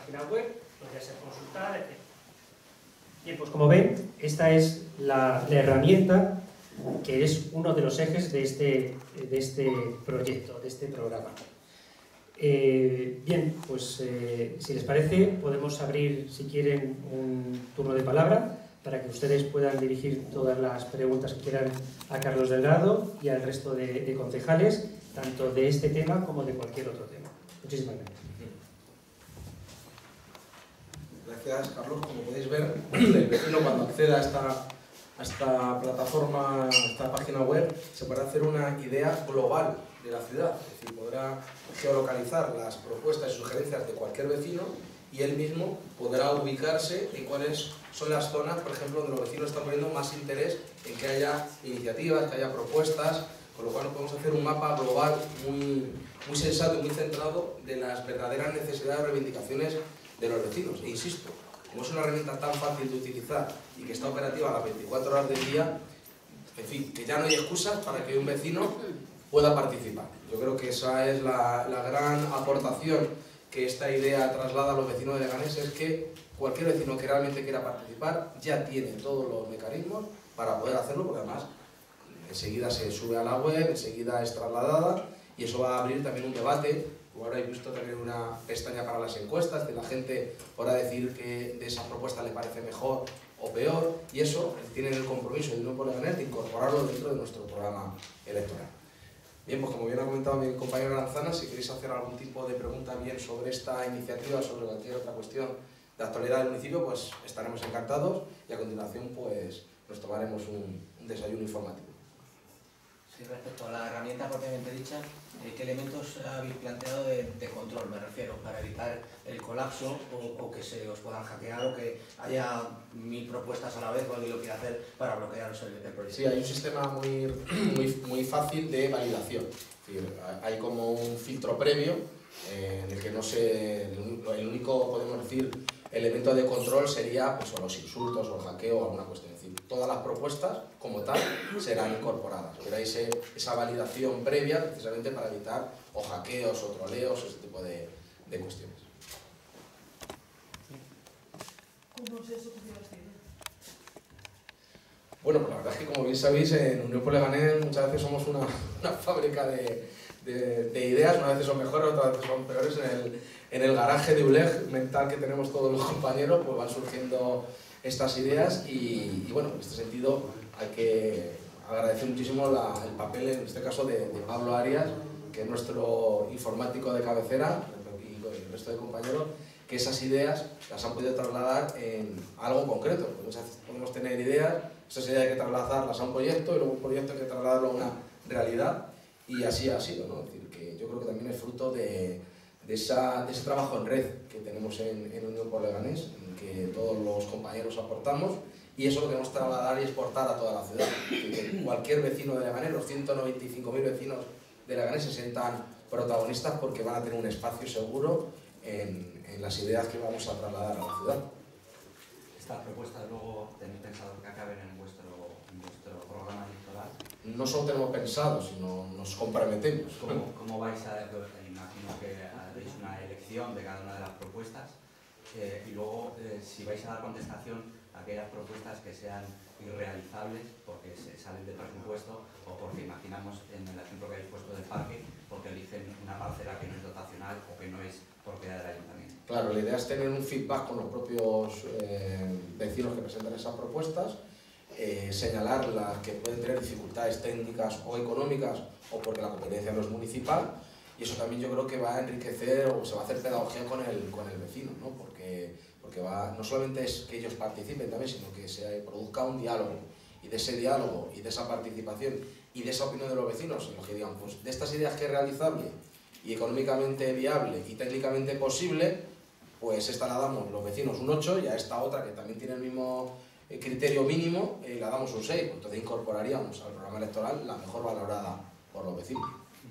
página web, podría ser consultada, etc. Bien, pues como ven, esta es la herramienta que es uno de los ejes de este proyecto, de este programa. Bien, pues si les parece, podemos abrir, si quieren, un turno de palabra para que ustedes puedan dirigir todas las preguntas que quieran a Carlos Delgado y al resto de concejales, tanto de este tema como de cualquier otro tema. Muchísimas gracias. Gracias, Carlos. Como podéis ver, el vecino cuando acceda a esta plataforma, a esta página web, se podrá hacer una idea global de la ciudad. Es decir, podrá geolocalizar las propuestas y sugerencias de cualquier vecino y él mismo podrá ubicarse en cuáles son las zonas, por ejemplo, donde los vecinos están poniendo más interés en que haya iniciativas, que haya propuestas, con lo cual podemos hacer un mapa global muy sensato y muy centrado de las verdaderas necesidades y reivindicaciones de los vecinos. E insisto, como es una herramienta tan fácil de utilizar y que está operativa a las 24 horas del día, en fin, que ya no hay excusas para que un vecino pueda participar. Yo creo que esa es la gran aportación que esta idea traslada a los vecinos de Leganés, es que cualquier vecino que realmente quiera participar ya tiene todos los mecanismos para poder hacerlo, porque además enseguida se sube a la web, enseguida es trasladada y eso va a abrir también un debate. Como habréis visto, también una pestaña para las encuestas, que la gente podrá decir que de esa propuesta le parece mejor o peor, y eso tiene el compromiso del Grupo Leganés de incorporarlo dentro de nuestro programa electoral. Bien, pues como bien ha comentado mi compañero Aranzana, si queréis hacer algún tipo de pregunta bien sobre esta iniciativa, sobre cualquier otra cuestión de actualidad del municipio, pues estaremos encantados y a continuación pues nos tomaremos un desayuno informativo. Sí, respecto a la herramienta propiamente dicha, ¿qué elementos habéis planteado de control? Me refiero, para evitar el colapso o que se os puedan hackear o que haya 1000 propuestas a la vez o alguien lo quiera hacer para bloquearos el proyecto. Sí, hay un sistema muy fácil de validación. Es decir, hay como un filtro previo en el que no se... El único, podemos decir, elemento de control sería pues, o los insultos o el hackeo o alguna cuestión. Es decir, todas las propuestas como tal serán incorporadas, pero hay esa validación previa precisamente para evitar o hackeos o troleos o ese tipo de cuestiones. ¿Cómo se surgió esta idea? Bueno, pues la verdad es que como bien sabéis, en Unión por Leganés muchas veces somos una fábrica de ideas, unas veces son mejores, otras veces son peores. En el garaje de ULEG mental que tenemos todos los compañeros, pues van surgiendo estas ideas y bueno, en este sentido hay que agradecer muchísimo el papel, en este caso, de Pablo Arias, que es nuestro informático de cabecera, y con el resto de compañeros, que esas ideas las han podido trasladar en algo concreto. Muchas veces podemos tener ideas, esas ideas hay que trasladarlas a un proyecto y luego un proyecto hay que trasladarlo a una realidad y así ha sido, ¿no? Es decir, que yo creo que también es fruto de ese trabajo en red que tenemos en Unión por Leganés, en que todos los compañeros aportamos y eso lo queremos trasladar y exportar a toda la ciudad. Que cualquier vecino de Leganés, los 195.000 vecinos de Leganés se sientan protagonistas porque van a tener un espacio seguro en las ideas que vamos a trasladar a la ciudad. ¿Estas propuestas luego tenéis pensado que acaben en vuestro programa electoral? No solo tenemos pensado, sino nos comprometemos. ¿Cómo vais a...? Imagino que haréis una elección de cada una de las propuestas y luego si vais a dar contestación a aquellas propuestas que sean irrealizables porque se salen del presupuesto o porque imaginamos en el ejemplo que habéis puesto del parque, porque eligen una parcela que no es dotacional o que no es propiedad del ayuntamiento. Claro, la idea es tener un feedback con los propios vecinos que presentan esas propuestas, señalar las que pueden tener dificultades técnicas o económicas o porque la competencia no es municipal, y eso también yo creo que va a enriquecer o se va a hacer pedagogía con el vecino, ¿no? Porque no solamente es que ellos participen también, sino que se produzca un diálogo, y de ese diálogo y de esa participación y de esa opinión de los vecinos, en los que digan, pues de estas ideas que es realizable y económicamente viable y técnicamente posible, pues esta la damos los vecinos un 8 y a esta otra que también tiene el mismo criterio mínimo la damos un 6, entonces incorporaríamos al programa electoral la mejor valorada por los vecinos.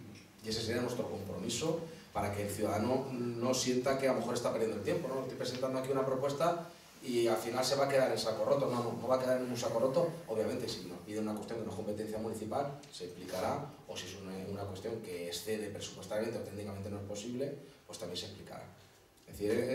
Y ese sería nuestro compromiso para que el ciudadano no sienta que a lo mejor está perdiendo el tiempo, ¿no? Estoy presentando aquí una propuesta y al final se va a quedar en saco roto. No va a quedar en un saco roto. Obviamente, si nos pide una cuestión que no es competencia municipal, se explicará, o si es una cuestión que excede presupuestariamente o técnicamente no es posible, pues también se explicará. Es decir,